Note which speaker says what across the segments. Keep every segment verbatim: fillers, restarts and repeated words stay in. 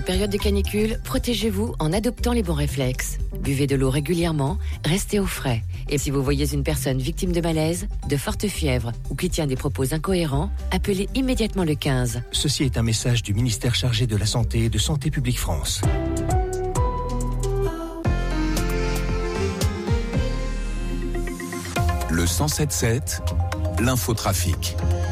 Speaker 1: période de canicule, protégez-vous en adoptant les bons réflexes. Buvez de l'eau régulièrement, restez au frais. Et si vous voyez une personne victime de malaise, de forte fièvre ou qui tient des propos incohérents, appelez immédiatement le quinze.
Speaker 2: Ceci est un message du ministère chargé de la Santé et de Santé publique France.
Speaker 3: Le cent sept sept, l'infotrafic.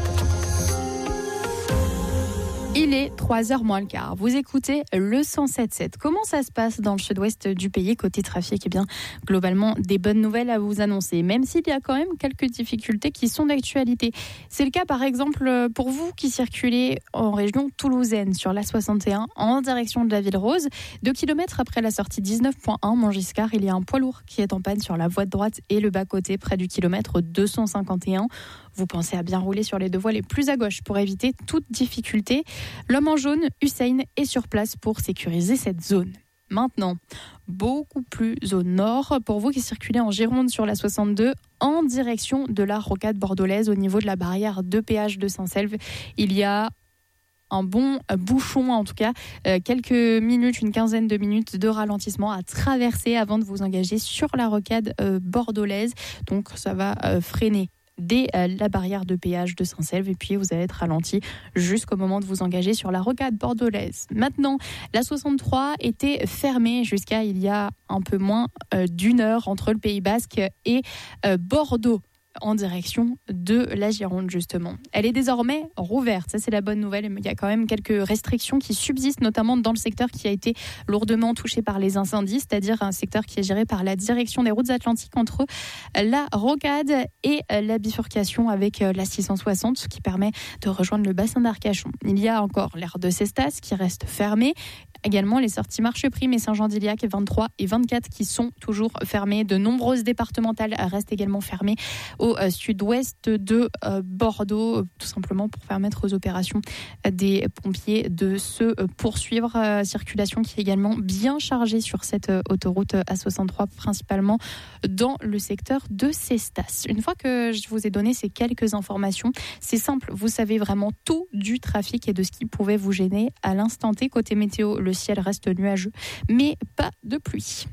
Speaker 4: Il est trois heures moins le quart. Vous écoutez le cent sept sept. Comment ça se passe dans le sud-ouest du pays côté trafic ? Eh bien, globalement, des bonnes nouvelles à vous annoncer, même s'il y a quand même quelques difficultés qui sont d'actualité. C'est le cas, par exemple, pour vous qui circulez en région toulousaine sur l'A soixante et un en direction de la Ville Rose. Deux kilomètres après la sortie dix-neuf point un Montgiscard, il y a un poids lourd qui est en panne sur la voie de droite et le bas-côté près du kilomètre deux cent cinquante et un. Vous pensez à bien rouler sur les deux voies les plus à gauche pour éviter toute difficulté. L'homme en jaune, Hussein, est sur place pour sécuriser cette zone. Maintenant, beaucoup plus au nord, pour vous qui circulez en Gironde sur la soixante-deux, en direction de la rocade bordelaise au niveau de la barrière de péage de Saint-Selve, il y a un bon bouchon, en tout cas, euh, quelques minutes, une quinzaine de minutes de ralentissement à traverser avant de vous engager sur la rocade euh, bordelaise. Donc ça va euh, freiner dès la barrière de péage de Saint-Selve et puis vous allez être ralenti jusqu'au moment de vous engager sur la rocade bordelaise. Maintenant, la soixante-trois était fermée jusqu'à il y a un peu moins euh, d'une heure entre le Pays Basque et euh, Bordeaux, en direction de la Gironde, justement. Elle est désormais rouverte, ça c'est la bonne nouvelle. Il y a quand même quelques restrictions qui subsistent, notamment dans le secteur qui a été lourdement touché par les incendies, c'est-à-dire un secteur qui est géré par la direction des routes atlantiques entre la rocade et la bifurcation avec la six cent soixante qui permet de rejoindre le bassin d'Arcachon. Il y a encore l'aire de Cestas qui reste fermée. Également les sorties Marcheprime et Saint-Jean-d'Iliac vingt-trois et vingt-quatre qui sont toujours fermées. De nombreuses départementales restent également fermées au sud-ouest de Bordeaux, tout simplement pour permettre aux opérations des pompiers de se poursuivre. Circulation qui est également bien chargée sur cette autoroute A soixante-trois, principalement dans le secteur de Cestas. Une fois que je vous ai donné ces quelques informations, c'est simple, vous savez vraiment tout du trafic et de ce qui pouvait vous gêner à l'instant T. Côté météo, le ciel reste nuageux, mais pas de pluie.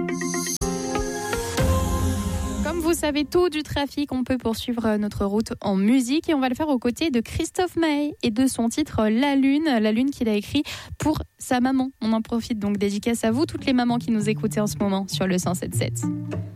Speaker 4: Comme vous savez tout du trafic, on peut poursuivre notre route en musique et on va le faire aux côtés de Christophe Maé et de son titre La Lune, La Lune qu'il a écrit pour sa maman. On en profite donc, dédicace à vous, toutes les mamans qui nous écoutez en ce moment sur le cent sept sept.